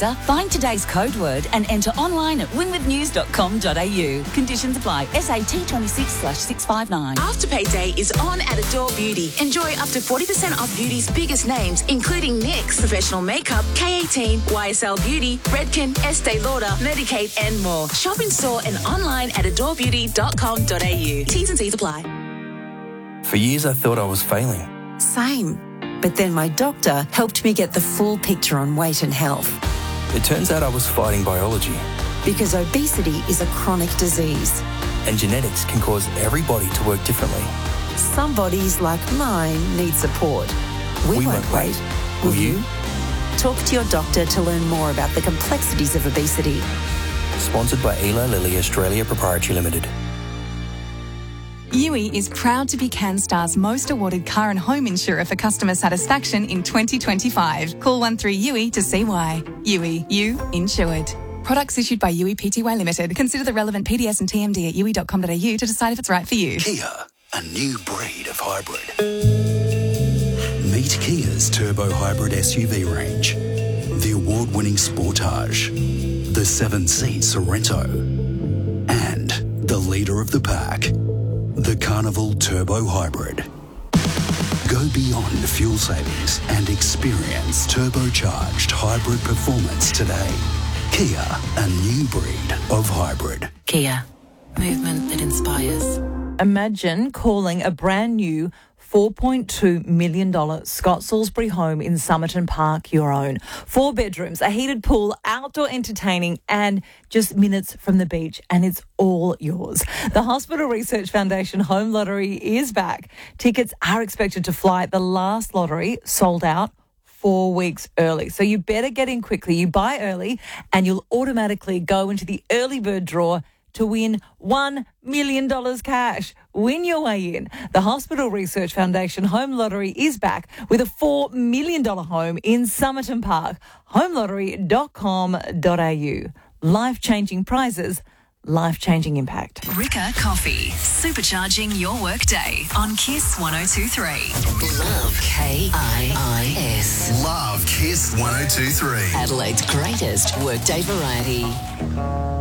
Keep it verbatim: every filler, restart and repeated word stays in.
Visa, find today's code word and enter online at win with news dot com dot a u. Conditions apply. S A T twenty-six slash six five nine. Afterpay Day is on at Adore Beauty. Enjoy up to forty percent off beauty's biggest names, including NYX, Professional Makeup, K eighteen, Y S L Beauty, Redken, Estee Lauder, Medicaid, and more. Shop in store and online at adore beauty dot com dot a u. T's and C's apply. For years, I thought I was failing. Same. But then my doctor helped me get the full picture on weight and health. It turns out I was fighting biology. Because obesity is a chronic disease. And genetics can cause every body to work differently. Some bodies, like mine, need support. We, We won't, won't wait. wait. Will Will you? you? Talk to your doctor to learn more about the complexities of obesity. Sponsored by Eli Lilly Australia Proprietary Limited. U I is proud to be CanStar's most awarded car and home insurer for customer satisfaction in twenty twenty-five. Call one three U I to see why. U I, you insured. Products issued by U I Pty Limited. Consider the relevant P D S and T M D at u i dot com dot a u to decide if it's right for you. Kia, a new breed of hybrid. Meet Kia's turbo hybrid S U V range. The award-winning Sportage, the seven-seat Sorento, and the leader of the pack, the Carnival Turbo Hybrid. Go beyond fuel savings and experience turbocharged hybrid performance today. Kia, a new breed of hybrid. Kia, movement that inspires. Imagine calling a brand new four point two million dollars Scott Salisbury home in Somerton Park your own. Four bedrooms, a heated pool, outdoor entertaining, and just minutes from the beach, and it's all yours. The Hospital Research Foundation Home Lottery is back. Tickets are expected to fly. The last lottery sold out four weeks early. So you better get in quickly. You buy early and you'll automatically go into the early bird draw to win one million dollars cash. Win your way in. The Hospital Research Foundation Home Lottery is back with a four million dollars home in Somerton Park. home lottery dot com dot a u. Life-changing prizes, life-changing impact. Rika Coffee, supercharging your workday on Kiss one oh two three. Love K I I S. Love Kiss one oh two three. Adelaide's greatest workday variety.